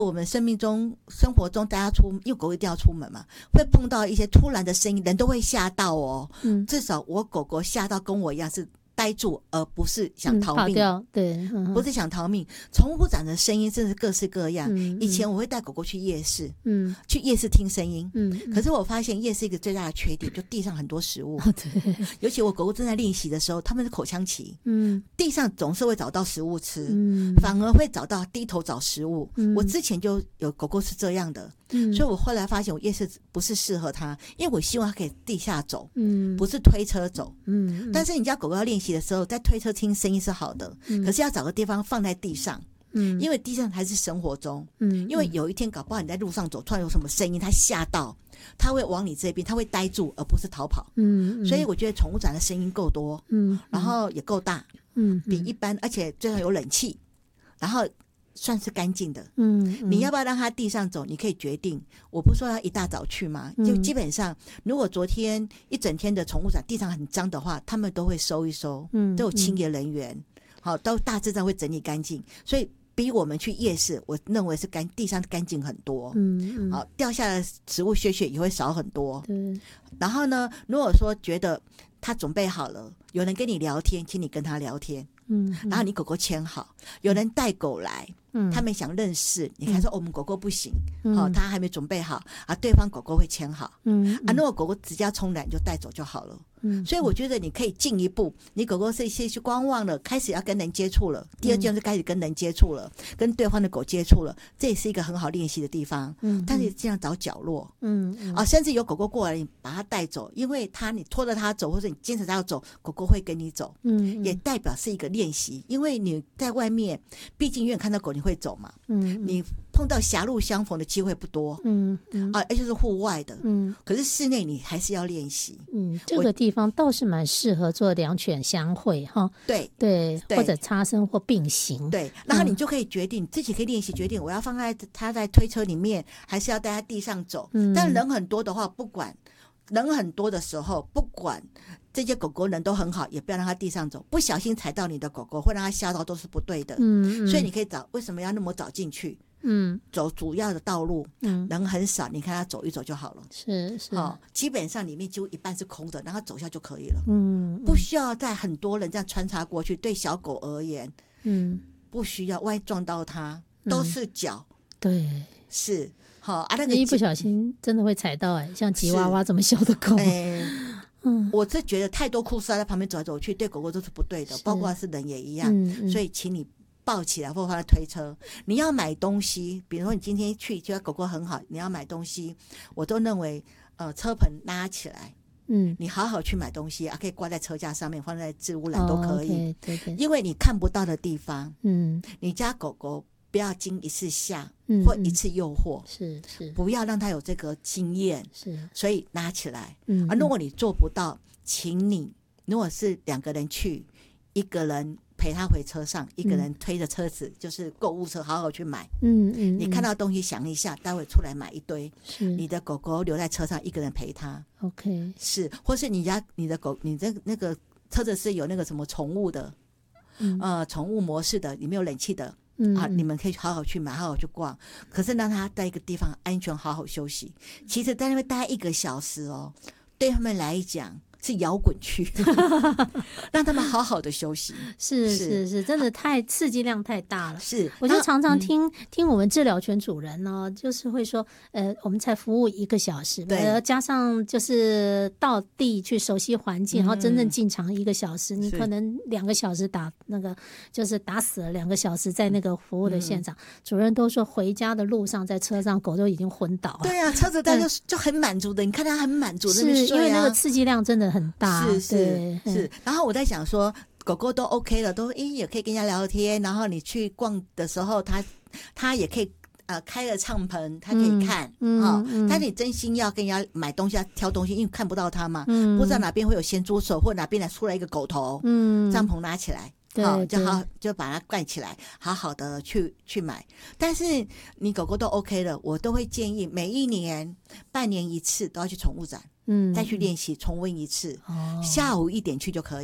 我们生活中大家因为狗一定要出门嘛，会碰到一些突然的声音，人都会吓到哦。至少我狗狗吓到跟我一样是呆住，而不是想逃命。 跑掉，对， 不是想逃命。宠物展的声音真是各式各样。以前我会带狗狗去夜市，去夜市听声音。可是我发现夜市一个最大的缺点，就地上很多食物。 对， 尤其我狗狗正在练习的时候，它们是口腔期，地上总是会找到食物吃，反而会找到低头找食物。我之前就有狗狗是这样的。所以我后来发现我夜市不是适合它，因为我希望它可以地下走，不是推车走。但是你家狗狗要练习的时候，在推车听声音是好的，可是要找个地方放在地上。因为地上还是生活中。因为有一天搞不好你在路上走，突然有什么声音，它吓到，它会往你这边，它会呆住，而不是逃跑。所以我觉得宠物展的声音够多，然后也够大，比一般，而且最好有冷气，然后算是干净的。你要不要让它地上走，你可以决定。我不是说要一大早去吗？就基本上如果昨天一整天的宠物展地上很脏的话，他们都会收一收，都有清洁人员，好，都大致上会整理干净。所以比我们去夜市，我认为是地上干净很多。好，掉下来的食物屑也会少很多。然后呢，如果说觉得他准备好了，有人跟你聊天，请你跟他聊天。然后你狗狗牵好，有人带狗来，他们想认识，你看说我们狗狗不行，他还没准备好啊，对方狗狗会牵好。如果狗狗直接冲来，你就带走就好了。所以我觉得你可以进一步，你狗狗是先去观望了，开始要跟人接触了，第二阶段就开始跟人接触了，跟对方的狗接触了，这也是一个很好练习的地方。但是尽量找角落。甚至有狗狗过来，你把它带走，因为你拖着它走，或者你坚持它要走，狗狗会跟你走。也代表是一个练习，因为你在外面，毕竟远远看到狗你会走嘛。你碰到狭路相逢的机会不多。而且是户外的。可是室内你还是要练习。 这个地方倒是蛮适合做两犬相会哈。对，或者擦身或并行。 对，然后你就可以决定，自己可以练习决定，我要放在它在推车里面，还是要带它地上走。但人很多的话，不管人很多的时候，不管这些狗狗人都很好，也不要让它地上走，不小心踩到你的狗狗，会让它吓到，都是不对的。所以你可以找，为什么要那么早进去？走主要的道路，人很少，你看它走一走就好了。 是， 基本上里面几乎一半是空的，让它走下就可以了。不需要在很多人这样穿插过去。对小狗而言，不需要，万一撞到它，都是脚。 对， 是。 那个一不小心真的会踩到。像吉娃娃这么小的狗。 我是觉得太多酷斯在旁边走来走去，对狗狗都是不对的，包括是人也一样。所以请你抱起来或放在推车。你要买东西，比如说你今天去觉得狗狗很好，你要买东西，我都认为车盆拉起来，你好好去买东西可以挂在车架上面，放在置物篮都可以。 对， 因为你看不到的地方，你家狗狗不要经一次吓或一次诱惑。是，不要让它有这个经验。是，所以拿起来。如果你做不到，请你如果是2个人去，一个人陪他回车上，一个人推着车子，就是购物车，好好去买。你看到东西想一下，待会出来买一堆。你的狗狗留在车上，一个人陪他。 OK， 是，或是你的狗，你的那个车子是有那个什么宠物的，宠物模式的，里面有冷气的。你们可以好好去买，好好去逛，可是让他在一个地方安全好好休息。其实在那边待1个小时对他们来讲是摇滚区，让他们好好的休息。 是，真的太刺激量太大了。 是， 我就常常听我们治疗犬主人呢，就是会说，我们才服务1个小时，加上就是到地去熟悉环境，然后真正进场1个小时，你可能2个小时就是打死了2个小时在那个服务的现场。主任都说回家的路上在车上狗都已经昏倒了。 对啊，车子就很满足的，你看他很满足的， 是因为那个刺激量真的很大。是。 然后我在想说，狗狗都 OK 了，都也可以跟人家聊天，然后你去逛的时候，它也可以开了畅帐，它可以看。但你真心要跟人家买东西，要挑东西，因为看不到它嘛，不知道哪边会有咸猪手，或哪边出来一个狗头。帐篷拿起来。就把它盖起来，好好的去买。但是你狗狗都 OK 了，我都会建议每1年半年1次都要去宠物展，再去练习重温1次。下午1点去就可以。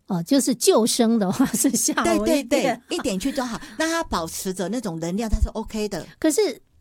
就是救生的话是下午对，一点去就好，让它保持着那种能量，它是 OK 的。 可是